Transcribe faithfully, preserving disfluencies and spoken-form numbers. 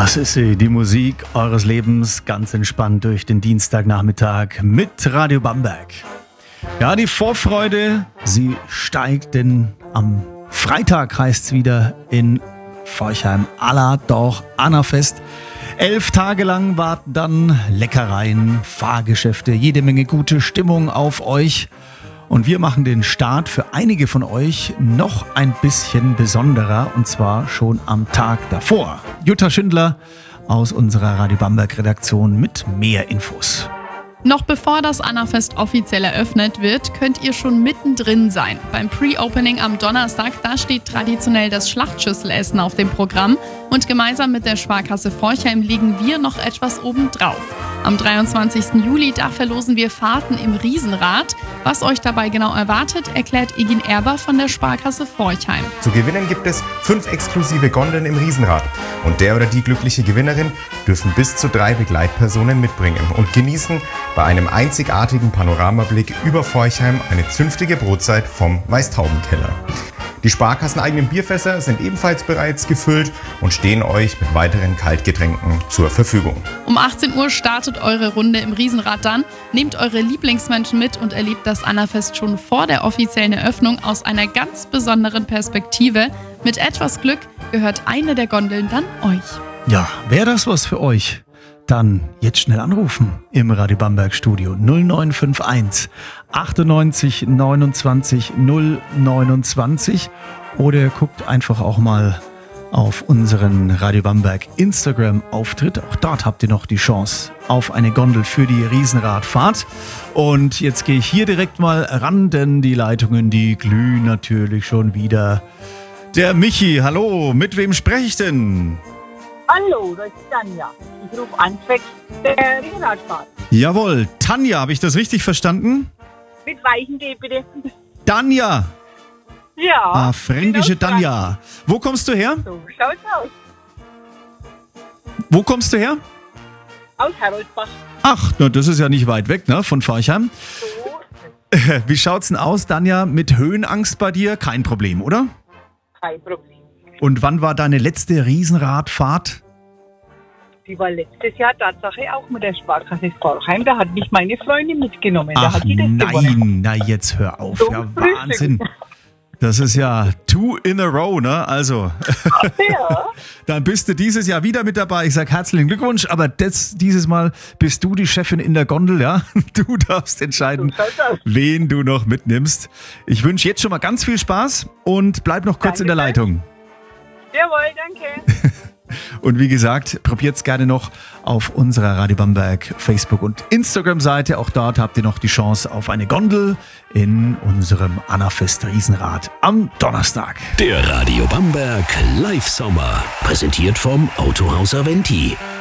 Das ist sie, die Musik eures Lebens, ganz entspannt durch den Dienstagnachmittag mit Radio Bamberg. Ja, die Vorfreude, sie steigt, denn am Freitag heißt es wieder in Forchheim Alla doch Annafest. Elf Tage lang warten dann Leckereien, Fahrgeschäfte, jede Menge gute Stimmung auf euch. Und wir machen den Start für einige von euch noch ein bisschen besonderer, und zwar schon am Tag davor. Jutta Schindler aus unserer Radio Bamberg Redaktion mit mehr Infos. Noch bevor das Annafest offiziell eröffnet wird, könnt ihr schon mittendrin sein. Beim Pre-Opening am Donnerstag, da steht traditionell das Schlachtschüsselessen auf dem Programm und gemeinsam mit der Sparkasse Forchheim legen wir noch etwas obendrauf. Am dreiundzwanzigsten Juli, da verlosen wir Fahrten im Riesenrad. Was euch dabei genau erwartet, erklärt Egin Erber von der Sparkasse Forchheim. Zu gewinnen gibt es fünf exklusive Gondeln im Riesenrad. Und der oder die glückliche Gewinnerin dürfen bis zu drei Begleitpersonen mitbringen und genießen bei einem einzigartigen Panoramablick über Forchheim eine zünftige Brotzeit vom Weißtaubenkeller. Die sparkasseneigenen Bierfässer sind ebenfalls bereits gefüllt und stehen euch mit weiteren Kaltgetränken zur Verfügung. Um achtzehn Uhr startet eure Runde im Riesenrad dann. Nehmt eure Lieblingsmenschen mit und erlebt das Annafest schon vor der offiziellen Eröffnung aus einer ganz besonderen Perspektive. Mit etwas Glück gehört eine der Gondeln dann euch. Ja, wäre das was für euch? Dann jetzt schnell anrufen im Radio Bamberg Studio null neun fünf eins achtundneunzig neunundzwanzig null neunundzwanzig oder guckt einfach auch mal auf unseren Radio Bamberg Instagram-Auftritt. Auch dort habt ihr noch die Chance auf eine Gondel für die Riesenradfahrt. Und jetzt gehe ich hier direkt mal ran, denn die Leitungen, die glühen natürlich schon wieder. Der Michi, hallo, mit wem spreche ich denn? Hallo, das ist Tanja. Ich rufe an zwecks der Riesenradfahrt. Jawohl, Tanja, habe ich das richtig verstanden? Mit weichen G, bitte. Tanja! Ja. Ah, fränkische genau. Tanja. Wo kommst du her? So schaut's aus. Wo kommst du her? Aus Heroldsbach. Ach, na, das ist ja nicht weit weg, ne, von Forchheim. So, Wie schaut's denn aus, Tanja, mit Höhenangst bei dir? Kein Problem, oder? kein Problem. Und wann war deine letzte Riesenradfahrt? Die war letztes Jahr Tatsache auch mit der Sparkasse Forchheim. Da hat mich meine Freundin mitgenommen. Da Ach hat die das gewonnen. nein, na jetzt hör auf. So Ja, Frühstück. Wahnsinn. Das ist ja two in a row, ne? Also, Ja. dann bist du dieses Jahr wieder mit dabei. Ich sag herzlichen Glückwunsch, aber das, dieses Mal bist du die Chefin in der Gondel, ja? Du darfst entscheiden, So schaut's aus. wen du noch mitnimmst. Ich wünsche jetzt schon mal ganz viel Spaß und bleib noch kurz Danke in der sehr. Leitung. Jawohl, danke. Und wie gesagt, probiert's gerne noch auf unserer Radio Bamberg Facebook- und Instagram-Seite. Auch dort habt ihr noch die Chance auf eine Gondel in unserem Annafest Riesenrad am Donnerstag. Der Radio Bamberg Live Sommer. Präsentiert vom Autohaus Aventi.